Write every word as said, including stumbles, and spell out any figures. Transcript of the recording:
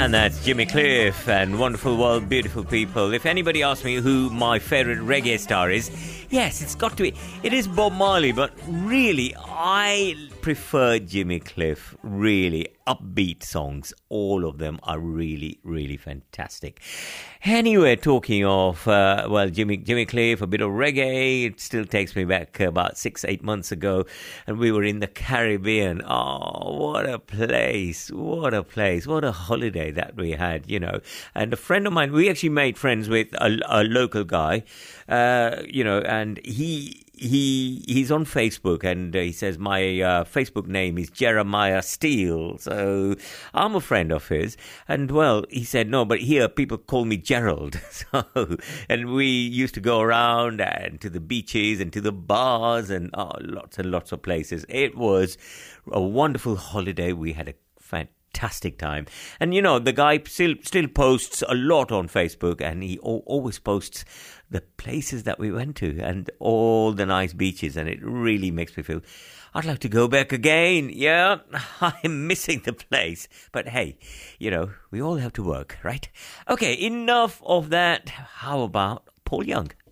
And that's Jimmy Cliff and Wonderful World, Beautiful People. If anybody asks me who my favourite reggae star is, yes, it's got to be. It is Bob Marley, but really, I prefer Jimmy Cliff. Really, upbeat songs. All of them are really, really fantastic. Anyway, talking of, uh, well, Jimmy Jimmy Cliff, a bit of reggae, it still takes me back about six, eight months ago, and we were in the Caribbean. Oh, what a place, what a place, what a holiday that we had, you know. And a friend of mine, we actually made friends with a, a local guy, uh, you know, and he... He he's on Facebook, and uh, he says my uh, Facebook name is Jeremiah Steele. So I'm a friend of his. And well, he said, no, but here people call me Gerald. So, and we used to go around and to the beaches and to the bars and oh, lots and lots of places. It was a wonderful holiday. We had a fantastic Fantastic time. And you know, the guy still still posts a lot on Facebook, and he o- always posts the places that we went to and all the nice beaches, and it really makes me feel I'd like to go back again. Yeah, I'm missing the place. But hey, you know, we all have to work, right? Okay, enough of that. How about Paul Young?